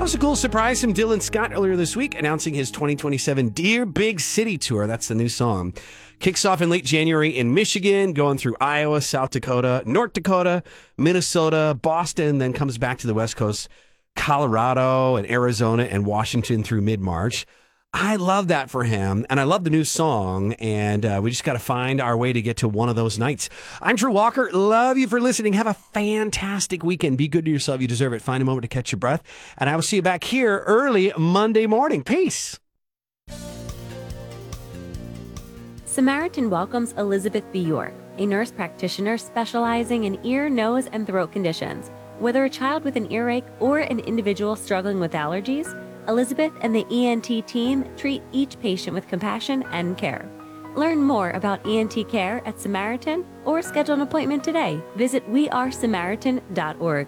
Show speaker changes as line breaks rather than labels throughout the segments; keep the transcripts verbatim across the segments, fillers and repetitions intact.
was a cool surprise from Dylan Scott earlier this week, announcing his twenty twenty-seven Dear Big City Tour. That's the new song. Kicks off in late January in Michigan, going through Iowa, South Dakota, North Dakota, Minnesota, Boston, then comes back to the West Coast, Colorado and Arizona and Washington through mid-March. I love that for him, and I love the new song, and uh, we just got to find our way to get to one of those nights. I'm Drew Walker. Love you for listening. Have a fantastic weekend. Be good to yourself. You deserve it. Find a moment to catch your breath, and I will see you back here early Monday morning. Peace.
Samaritan welcomes Elizabeth B. York, a nurse practitioner specializing in ear, nose, and throat conditions. Whether a child with an earache or an individual struggling with allergies, Elizabeth and the E N T team treat each patient with compassion and care. Learn more about E N T care at Samaritan or schedule an appointment today. Visit we are samaritan dot org.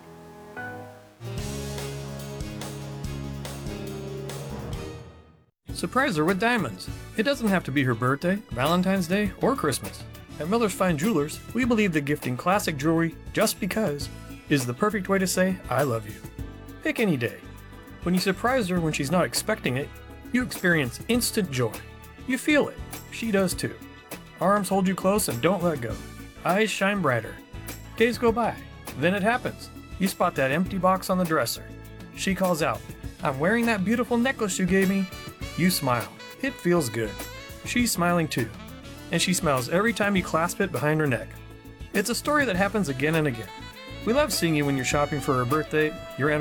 Surprise her with diamonds. It doesn't have to be her birthday, Valentine's Day, or Christmas. At Miller's Fine Jewelers, we believe that gifting classic jewelry just because is the perfect way to say I love you. Pick any day. When you surprise her when she's not expecting it, you experience instant joy. You feel it. She does too. Arms hold you close and don't let go. Eyes shine brighter. Days go by. Then it happens. You spot that empty box on the dresser. She calls out, "I'm wearing that beautiful necklace you gave me." You smile. It feels good. She's smiling too. And she smiles every time you clasp it behind her neck. It's a story that happens again and again. We love seeing you when you're shopping for her birthday, your anniversary,